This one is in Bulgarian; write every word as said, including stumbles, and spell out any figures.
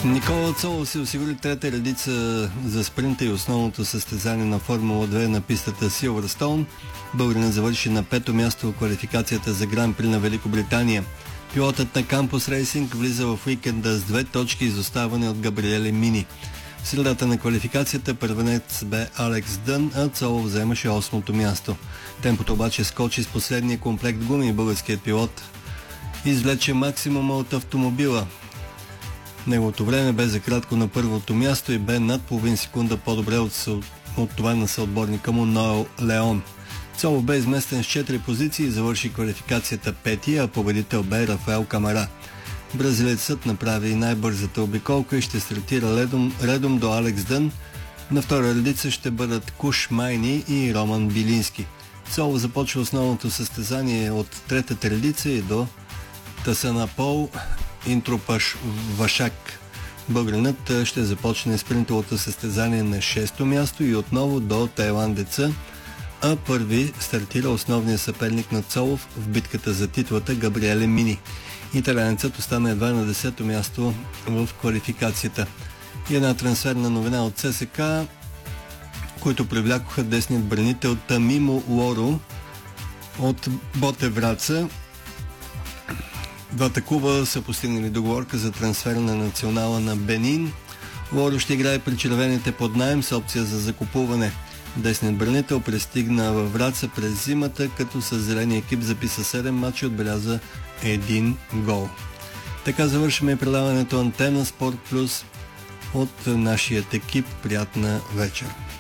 Никола Цолов си осигури трета редица за спринта и основното състезание на Формула две на пистата Силвърстоун. Българинът завърши на пето място в квалификацията за Гран-при на Великобритания. Пилотът на Campus Racing влиза в уикенда с две точки изоставане от Габриеле Мини. В средата на квалификацията първенец бе Алекс Дън, а Цолов вземаше осмото място. Темпото обаче скочи с последния комплект гуми и българският пилот извлече максимума от автомобила. Неговото време бе за кратко на първото място и бе над половин секунда по-добре от, от това на съотборника му Ноел Леон. Цолов бе изместен с четири позиции и завърши квалификацията пети, а победител бе Рафаел Камара. Бразилецът направи най-бързата обиколка и ще стартира редом, редом до Алекс Дън. На втора редица ще бъдат Куш Майни и Роман Билински. Цолов започва основното състезание от третата редица и до Тасанапол Интропаш Вашак. Българинът ще започне спринтовото състезание на шесто място и отново до тайландеца, а първи стартира основния съперник на Цолов в битката за титлата Габриеле Мини. Италианецът остана едва на десето място в квалификацията. И една трансферна новина от ЦСКА, които привлякоха десният бранител Тамимо Лоро от Ботевраца. Двата клуба са постигнали договорка за трансфер на национала на Бенин. Лоро ще играе при червените под наем с опция за закупуване. Десният бранител пристигна във Враца през зимата, като със зеления екип записа седем мача и отбеляза един гол. Така завършваме предаването Антена Спорт Плюс от нашият екип. Приятна вечер!